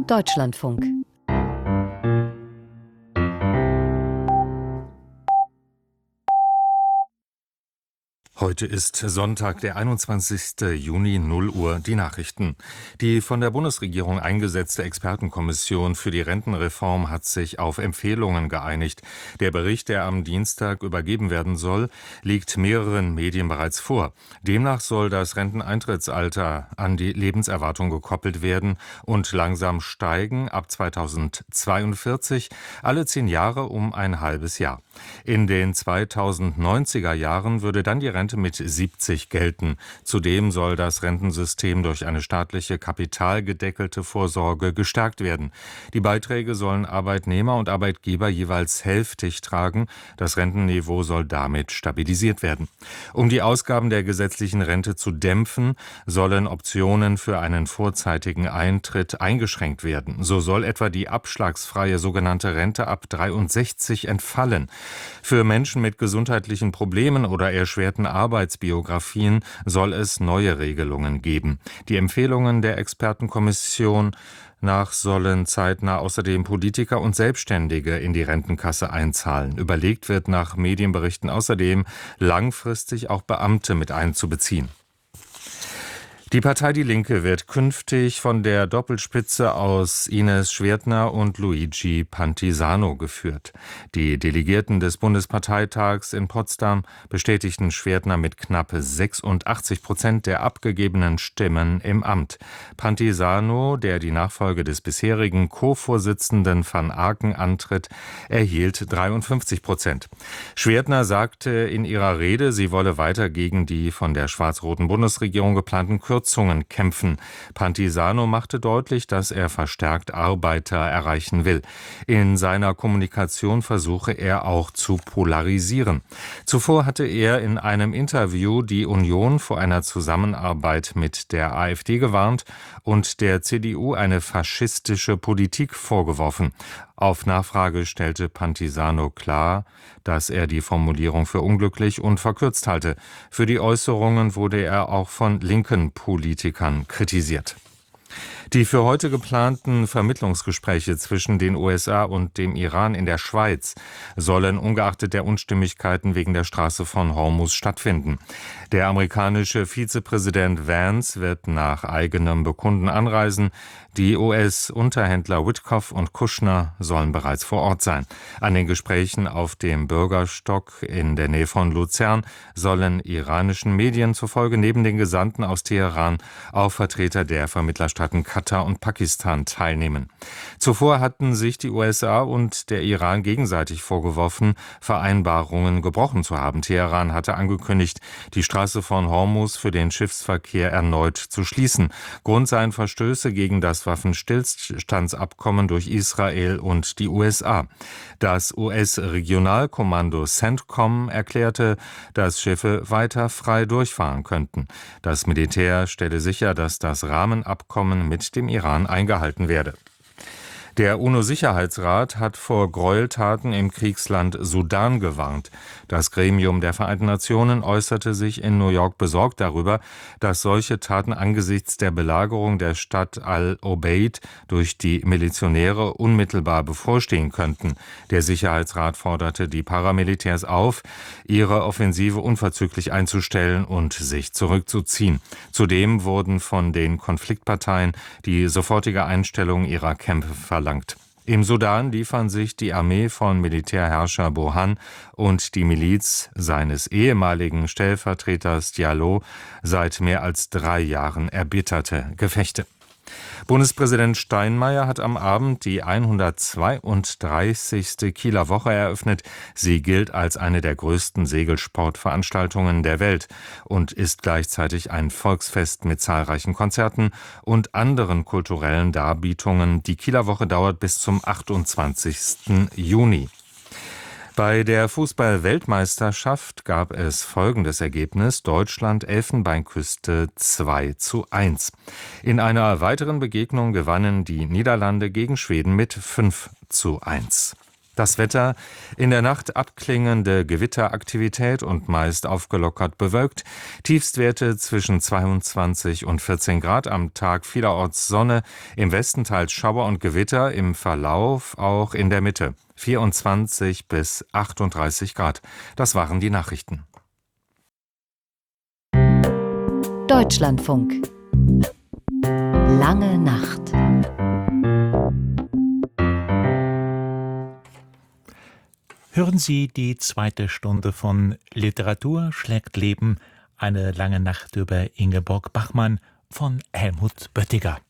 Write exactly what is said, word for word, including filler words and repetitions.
Deutschlandfunk. Heute ist Sonntag, der einundzwanzigste Juni, null Uhr, die Nachrichten. Die von der Bundesregierung eingesetzte Expertenkommission für die Rentenreform hat sich auf Empfehlungen geeinigt. Der Bericht, der am Dienstag übergeben werden soll, liegt mehreren Medien bereits vor. Demnach soll das Renteneintrittsalter an die Lebenserwartung gekoppelt werden und langsam steigen ab zweitausendzweiundvierzig, alle zehn Jahre um ein halbes Jahr. In den zweitausendneunziger Jahren würde dann die Rente mit siebzig gelten. Zudem soll das Rentensystem durch eine staatliche kapitalgedeckelte Vorsorge gestärkt werden. Die Beiträge sollen Arbeitnehmer und Arbeitgeber jeweils hälftig tragen. Das Rentenniveau soll damit stabilisiert werden. Um die Ausgaben der gesetzlichen Rente zu dämpfen, sollen Optionen für einen vorzeitigen Eintritt eingeschränkt werden. So soll etwa die abschlagsfreie sogenannte Rente ab dreiundsechzig entfallen. Für Menschen mit gesundheitlichen Problemen oder erschwerten Arbeitsbiografien soll es neue Regelungen geben. Die Empfehlungen der Expertenkommission nach sollen zeitnah außerdem Politiker und Selbstständige in die Rentenkasse einzahlen. Überlegt wird nach Medienberichten außerdem, langfristig auch Beamte mit einzubeziehen. Die Partei Die Linke wird künftig von der Doppelspitze aus Ines Schwertner und Luigi Pantisano geführt. Die Delegierten des Bundesparteitags in Potsdam bestätigten Schwertner mit knapp sechsundachtzig Prozent der abgegebenen Stimmen im Amt. Pantisano, der die Nachfolge des bisherigen Co-Vorsitzenden van Aken antritt, erhielt dreiundfünfzig Prozent. Schwertner sagte in ihrer Rede, sie wolle weiter gegen die von der schwarz-roten Bundesregierung geplanten Kürzungen Kürzungen kämpfen. Pantisano machte deutlich, dass er verstärkt Arbeiter erreichen will. In seiner Kommunikation versuche er auch zu polarisieren. Zuvor hatte er in einem Interview die Union vor einer Zusammenarbeit mit der AfD gewarnt und der C D U eine faschistische Politik vorgeworfen. Auf Nachfrage stellte Pantisano klar, dass er die Formulierung für unglücklich und verkürzt halte. Für die Äußerungen wurde er auch von linken Politikern kritisiert. Die für heute geplanten Vermittlungsgespräche zwischen den U S A und dem Iran in der Schweiz sollen ungeachtet der Unstimmigkeiten wegen der Straße von Hormuz stattfinden. Der amerikanische Vizepräsident Vance wird nach eigenem Bekunden anreisen. Die U S-Unterhändler Witkoff und Kushner sollen bereits vor Ort sein. An den Gesprächen auf dem Bürgerstock in der Nähe von Luzern sollen iranischen Medien zufolge neben den Gesandten aus Teheran auch Vertreter der Vermittlerstaaten Katar und Pakistan teilnehmen. Zuvor hatten sich die U S A und der Iran gegenseitig vorgeworfen, Vereinbarungen gebrochen zu haben. Teheran hatte angekündigt, die Straße von Hormuz für den Schiffsverkehr erneut zu schließen. Grund seien Verstöße gegen das Waffenstillstandsabkommen durch Israel und die U S A. Das U S-Regionalkommando CENTCOM erklärte, dass Schiffe weiter frei durchfahren könnten. Das Militär stelle sicher, dass das Rahmenabkommen mit dem Iran eingehalten werde. Der UNO-Sicherheitsrat hat vor Gräueltaten im Kriegsland Sudan gewarnt. Das Gremium der Vereinten Nationen äußerte sich in New York besorgt darüber, dass solche Taten angesichts der Belagerung der Stadt Al-Obeid durch die Milizionäre unmittelbar bevorstehen könnten. Der Sicherheitsrat forderte die Paramilitärs auf, ihre Offensive unverzüglich einzustellen und sich zurückzuziehen. Zudem wurden von den Konfliktparteien die sofortige Einstellung ihrer Kämpfe verlangt. Im Sudan liefern sich die Armee von Militärherrscher Burhan und die Miliz seines ehemaligen Stellvertreters Diallo seit mehr als drei Jahren erbitterte Gefechte. Bundespräsident Steinmeier hat am Abend die hundertzweiunddreißigste Kieler Woche eröffnet. Sie gilt als eine der größten Segelsportveranstaltungen der Welt und ist gleichzeitig ein Volksfest mit zahlreichen Konzerten und anderen kulturellen Darbietungen. Die Kieler Woche dauert bis zum achtundzwanzigsten Juni. Bei der Fußball-Weltmeisterschaft gab es folgendes Ergebnis: Deutschland Elfenbeinküste zwei zu eins. In einer weiteren Begegnung gewannen die Niederlande gegen Schweden mit fünf zu eins. Das Wetter: in der Nacht abklingende Gewitteraktivität und meist aufgelockert bewölkt. Tiefstwerte zwischen zweiundzwanzig und vierzehn Grad, am Tag vielerorts Sonne, im Westen teils Schauer und Gewitter, im Verlauf auch in der Mitte vierundzwanzig bis achtunddreißig Grad. Das waren die Nachrichten. Deutschlandfunk. Lange Nacht. Hören Sie die zweite Stunde von Literatur schlägt Leben, eine lange Nacht über Ingeborg Bachmann von Helmut Böttiger.